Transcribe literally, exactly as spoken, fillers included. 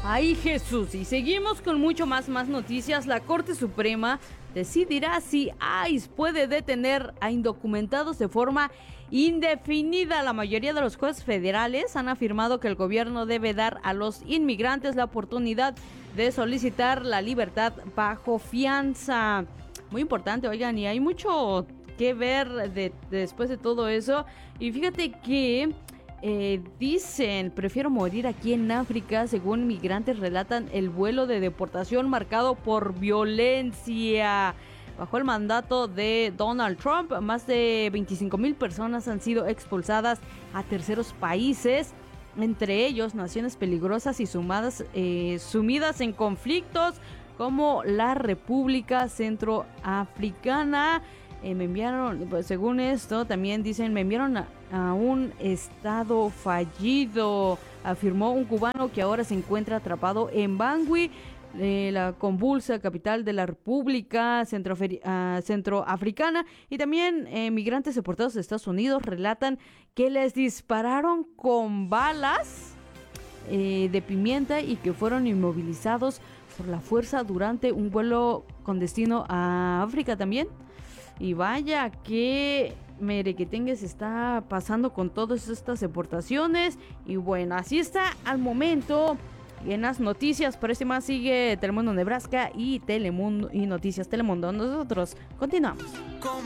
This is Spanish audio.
Ay, Jesús, y seguimos con mucho más, más noticias. La Corte Suprema decidirá si ICE puede detener a indocumentados de forma indefinida. La mayoría de los jueces federales han afirmado que el gobierno debe dar a los inmigrantes la oportunidad de solicitar la libertad bajo fianza. Muy importante, oigan, y hay mucho que ver de, de después de todo eso. Y fíjate que Eh, dicen, prefiero morir aquí en África, según migrantes relatan el vuelo de deportación marcado por violencia. Bajo el mandato de Donald Trump, más de veinticinco mil personas han sido expulsadas a terceros países, entre ellos naciones peligrosas y sumadas, eh, sumidas en conflictos como la República Centroafricana. Eh, me enviaron, pues, según esto, también dicen, me enviaron a, a un estado fallido, afirmó un cubano que ahora se encuentra atrapado en Bangui, eh, la convulsa capital de la República Centroafri- uh, Centroafricana. Y también eh, migrantes deportados de Estados Unidos relatan que les dispararon con balas eh, de pimienta y que fueron inmovilizados por la fuerza durante un vuelo con destino a África también. Y vaya que merequetengue se está pasando con todas estas deportaciones. Y bueno, así está al momento en las noticias. Por este más sigue Telemundo Nebraska y Telemundo y Noticias Telemundo. Nosotros continuamos.